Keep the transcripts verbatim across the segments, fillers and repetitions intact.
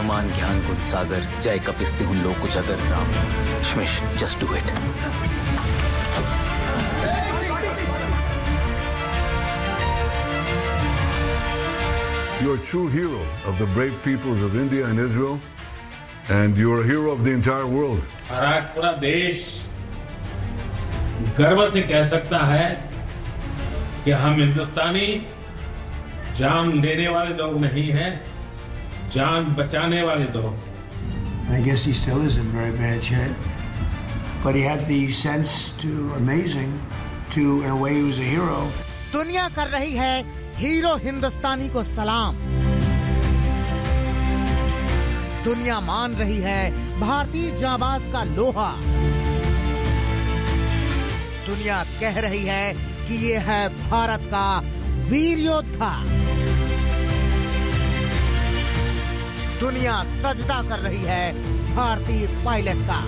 हनुमान ज्ञान गुण सागर जय कपिस्ति हुन लोक उजागर Ram शमिश just do it. You're a true hero of the brave peoples of India and Israel, and you're a hero of the entire world. आज पूरा देश गर्व से कह सकता है कि हम हिंदुस्तानी जान लेने वाले लोग नहीं हैं, जान बचाने वाले लोग. I guess he still is in very bad shape, but he had the sense to amazing to, in a way, he was a hero. दुनिया कर रही है हीरो हिंदुस्तानी को सलाम. दुनिया मान रही है भारतीय जाबाज का लोहा. दुनिया कह रही है कि ये है भारत का वीर योद्धा. दुनिया सजदा कर रही है भारतीय पायलट का.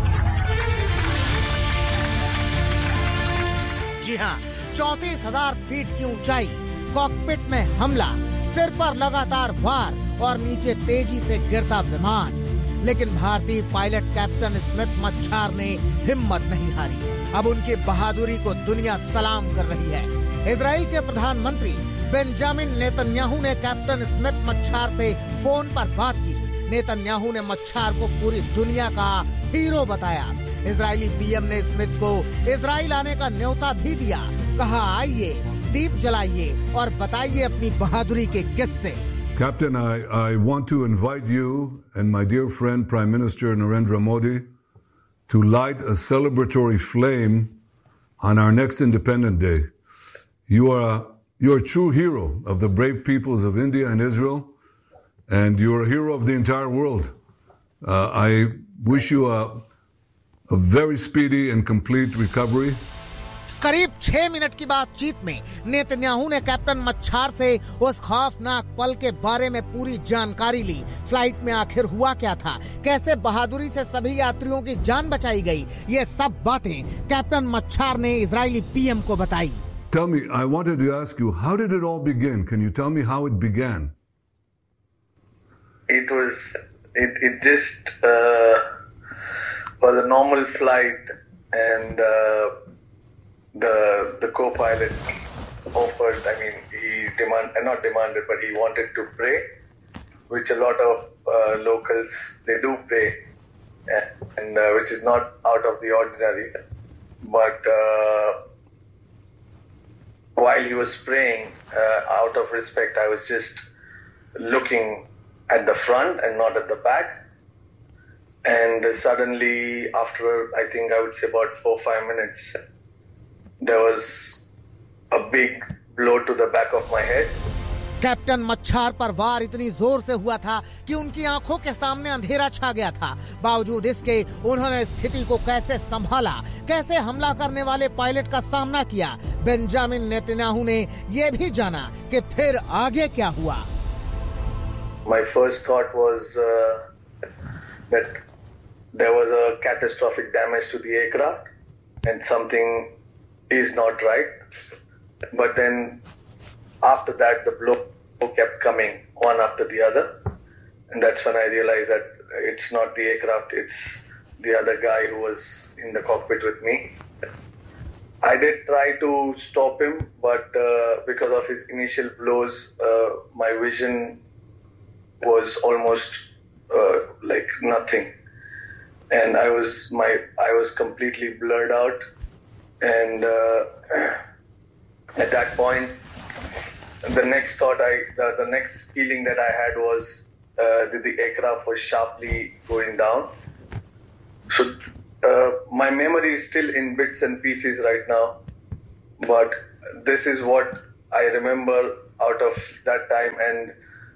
जी हां, चौंतीस हजार फीट की ऊंचाई, कॉकपिट में हमला, सिर पर लगातार वार और नीचे तेजी से गिरता विमान. लेकिन भारतीय पायलट कैप्टन स्मिथ मच्छार ने हिम्मत नहीं हारी. अब उनकी बहादुरी को दुनिया सलाम कर रही है. इजराइल के प्रधानमंत्री बेंजामिन नेतन्याहू ने कैप्टन स्मिथ मच्छार से फोन पर बात की. नेतन्याहू ने मच्छार को पूरी दुनिया का हीरो बताया. इजरायली पीएम ने स्मिथ को इजराइल आने का न्योता भी दिया. कहा, आइए, दीप जलाइए और बताइए अपनी बहादुरी के किस्से. Captain, I, I want to invite you and my dear friend Prime Minister Narendra Modi to light a celebratory flame on our next Independence Day. You are a, you're a true hero of the brave peoples of India and Israel, and you're a hero of the entire world. Uh, I wish you a, a very speedy and complete recovery. करीब छह minute की बातचीत में Netanyahu ने captain मच्छार से उस खौफनाक पल के बारे में पूरी जानकारी ली. फ्लाइट में आखिर हुआ क्या था, कैसे बहादुरी से सभी यात्रियों की जान बचाई गई, ये सब बातें कैप्टन मच्छार ने इजरायली पीएम को बताई. Tell me, I wanted to ask you, how did it all begin? Can you tell me how it began? It was, it, it just uh, was a normal flight, and uh, the the co-pilot offered, I mean, he demand, not demanded, but he wanted to pray, which a lot of uh, locals, they do pray, and, and uh, which is not out of the ordinary. But uh, while he was praying, uh, out of respect, I was just looking at the front and not at the back. And suddenly, after, I think I would say about four, five minutes, there was a big blow to the back of my head. Captain मच्छार पर वार इतनी जोर से हुआ था कि उनकी आंखों के सामने अंधेरा छा गया था. बावजूद इसके उन्होंने स्थिति को कैसे संभाला, कैसे हमला करने वाले पायलट का सामना किया. बेंजामिन नेतन्याहू ने यह भी जाना कि फिर आगे क्या हुआ. My first thought was uh, that there was a catastrophic damage to the aircraft and something is not right. But then after that, the blow kept coming one after the other, and that's when I realized that it's not the aircraft, it's the other guy who was in the cockpit with me. I did try to stop him, but uh, because of his initial blows, uh, my vision was almost uh, like nothing, and I was my I was completely blurred out. And uh, at that point, the next thought I, the, the next feeling that I had was uh, that the aircraft was sharply going down. So uh, my memory is still in bits and pieces right now, but this is what I remember out of that time. And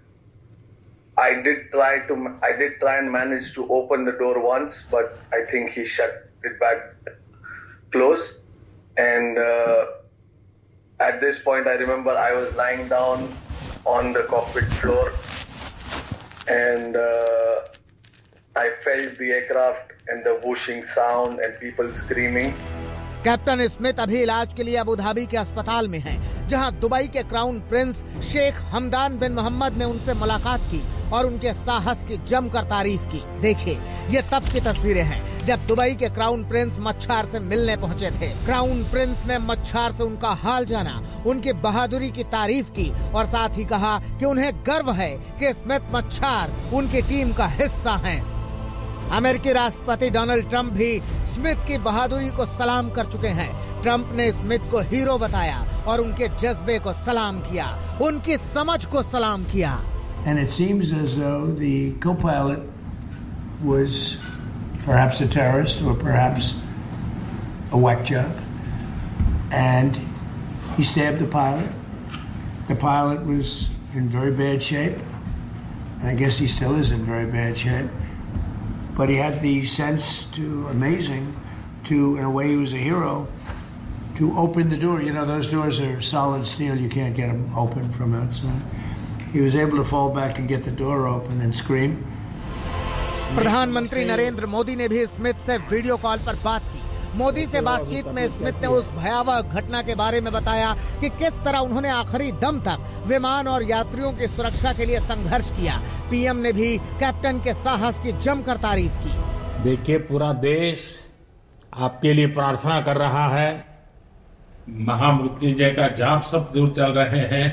I did try to, I did try and manage to open the door once, but I think he shut it back close. And uh, at this point, I remember I was lying down on the cockpit floor, and uh, I felt the aircraft and the whooshing sound and people screaming. Captain Smith अभी इलाज के लिए Abu Dhabi के अस्पताल में हैं, जहां Dubai के क्राउन प्रिंस शेख हमदान बिन मोहम्मद ने उनसे मुलाकात की और उनके साहस की जमकर तारीफ की। देखिए, ये तब की तस्वीरें हैं जब दुबई के क्राउन प्रिंस मच्छार से मिलने पहुंचे थे। क्राउन प्रिंस ने मच्छार से उनका हाल जाना, उनकी बहादुरी की तारीफ की और साथ ही कहा कि उन्हें गर्व है कि स्मिथ मच्छार उनकी टीम का हिस्सा हैं। अमेरिकी राष्ट्रपति डोनाल्ड ट्रंप भी स्मिथ की बहादुरी को सलाम कर चुके हैं। ट्रंप ने स्मिथ को हीरो बताया और उनके जज्बे को सलाम किया, उनकी समझ को सलाम किया। And it seems as though the co-pilot was perhaps a terrorist or perhaps a whack job, and he stabbed the pilot. The pilot was in very bad shape, and I guess he still is in very bad shape. But he had the sense to, amazing, to, in a way he was a hero, to open the door. You know, those doors are solid steel. You can't get them open from outside. He was able to fall back and get the door open and scream. प्रधानमंत्री नरेंद्र मोदी ने भी Smith से video call पर बात की। मोदी से बातचीत में स्मिथ ने उस भयावह घटना के बारे में बताया कि किस तरह उन्होंने आखिरी दम तक विमान और यात्रियों की सुरक्षा के लिए संघर्ष किया। पीएम ने भी कैप्टन के साहस की जमकर तारीफ की। देखिए, पूरा देश आपके लिए प्रार्थना कर रहा है। महामृत्युंजय का जाप सब दूर चल रहे हैं।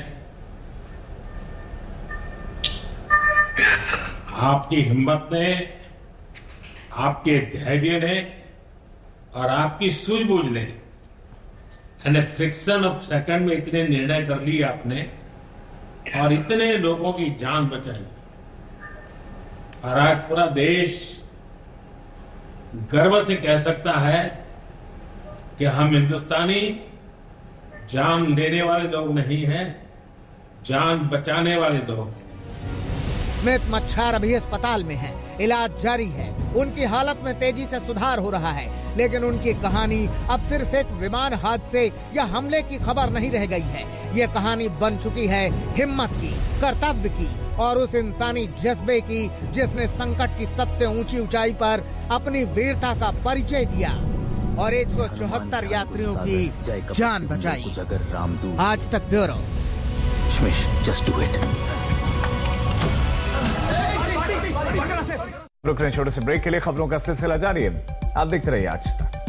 आपकी हिम्मत ने, आपके धैर्य ने और आपकी सूझबूझ ने एंड फ्रिक्शन ऑफ सेकंड में इतने निर्णय कर लिए आपने और इतने लोगों की जान बचाई। और आज पूरा देश गर्व से कह सकता है कि हम हिंदुस्तानी जान लेने वाले लोग नहीं हैं, जान बचाने वाले लोग हैं। स्मिथ मच्छार अभी अस्पताल में है, इलाज जारी है। उनकी हालत में तेजी से सुधार हो रहा है, लेकिन उनकी कहानी अब सिर्फ एक विमान हादसे या हमले की खबर नहीं रह गई है। ये कहानी बन चुकी है हिम्मत की, कर्तव्य की और उस इंसानी जज्बे की जिसने संकट की सबसे ऊंची ऊंचाई पर अपनी वीरता का परिचय दिया और एक सौ चौहत्तर यात्रियों की जान बचाई। आज तक ब्यूरो। Just do it. रुक रहे छोटे से ब्रेक के लिए, खबरों का सिलसिला जारी है। आप देखते रहिए आज तक।